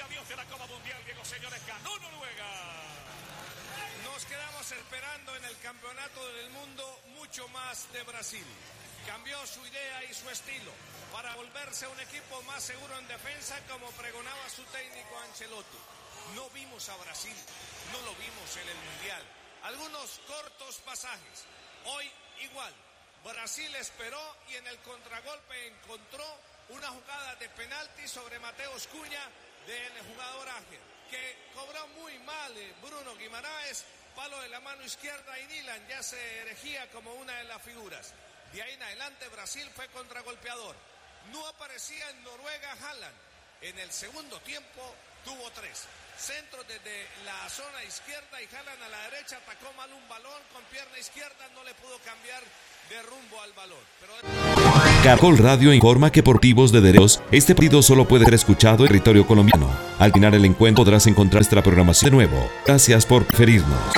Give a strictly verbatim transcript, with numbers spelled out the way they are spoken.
adiós de la Copa Mundial, Diego, señores, ganó Noruega. Nos quedamos esperando en el Campeonato del Mundo mucho más de Brasil. Cambió su idea y su estilo para volverse un equipo más seguro en defensa, como pregonaba su técnico Ancelotti. No vimos a Brasil, no lo vimos en el Mundial. Algunos cortos pasajes. Hoy igual. Brasil esperó y en el contragolpe encontró una jugada de penalti sobre Mateus Cunha del jugador Ángel, que cobró muy mal Bruno Guimaraes, palo de la mano izquierda, y Dylan ya se erigía como una de las figuras. De ahí en adelante Brasil fue contragolpeador. No aparecía en Noruega Haaland. En el segundo tiempo tuvo tres centros desde la zona izquierda y Haaland a la derecha atacó mal un balón con pierna izquierda, no le pudo cambiar de rumbo al balón. Pero... Caracol Radio informa que por motivos de derechos, este partido solo puede ser escuchado en territorio colombiano. Al final el encuentro podrás encontrar nuestra programación de nuevo. Gracias por preferirnos.